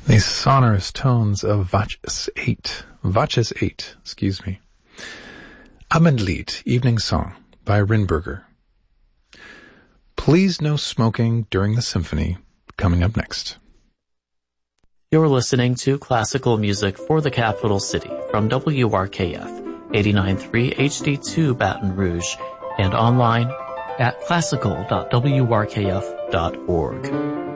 The sonorous tones of Watches 8, Abendlied, Evening Song by Rinberger. Please no smoking during the symphony, coming up next. You're listening to classical music for the capital city from WRKF 89.3 HD2 Baton Rouge and online at classical.wrkf.org.